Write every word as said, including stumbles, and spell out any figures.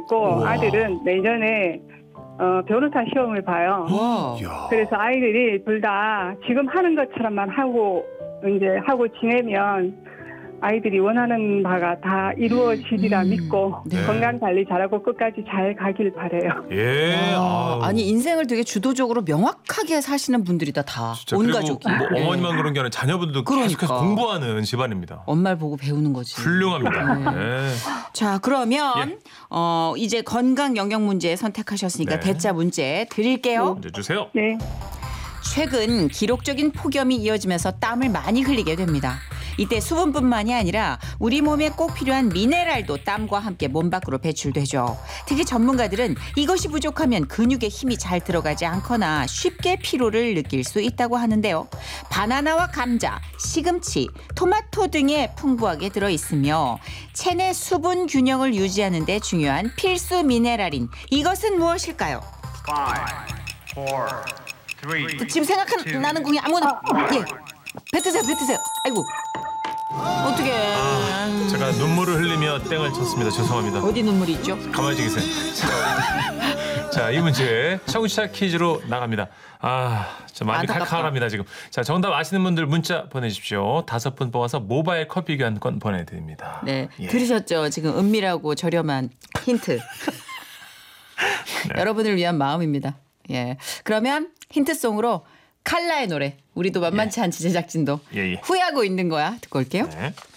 있고 우와. 아들은 내년에 어, 변호사 시험을 봐요. 와. 이야. 그래서 아이들이 둘 다 지금 하는 것처럼만 하고 이제 하고 지내면 아이들이 원하는 바가 다 이루어지리라 음. 믿고 네. 건강 관리 잘하고 끝까지 잘 가길 바래요. 예. 와, 아우. 아니 인생을 되게 주도적으로 명확하게 사시는 분들이다 다. 진짜. 온 그리고 가족이. 뭐 네. 어머니만 그런 게 아니라 자녀분도 그러니까. 계속해서 공부하는 집안입니다. 엄마를 보고 배우는 거지. 훌륭합니다. 네. 네. 자, 그러면 예. 어, 이제 건강 영역 문제 선택하셨으니까 네. 대자 문제 드릴게요. 문제 주세요. 네. 최근 기록적인 폭염이 이어지면서 땀을 많이 흘리게 됩니다. 이때 수분뿐만이 아니라 우리 몸에 꼭 필요한 미네랄도 땀과 함께 몸 밖으로 배출되죠. 특히 전문가들은 이것이 부족하면 근육에 힘이 잘 들어가지 않거나 쉽게 피로를 느낄 수 있다고 하는데요. 바나나와 감자, 시금치, 토마토 등에 풍부하게 들어있으며 체내 수분 균형을 유지하는 데 중요한 필수 미네랄인 이것은 무엇일까요? 지금 생각나는 공이 아무거나 예 뱉으세요 뱉으세요. 아이고 어떻게 아, 제가 눈물을 흘리며 땡을 쳤습니다. 죄송합니다. 어디 눈물이 있죠? 가만히 계세요. 자, 이 문제 청취자 퀴즈로 나갑니다. 아, 저 많이 안타깝다. 칼칼합니다 지금. 자, 정답 아시는 분들 문자 보내주십시오. 다섯 분 뽑아서 모바일 커피 교환권 보내드립니다. 네 예. 들으셨죠? 지금 은밀하고 저렴한 힌트. 네. 여러분을 위한 마음입니다. 예 그러면 힌트송으로 칼라의 노래 우리도 만만치 않지 제작진도 예, 예. 후회하고 있는 거야 듣고 올게요. 네.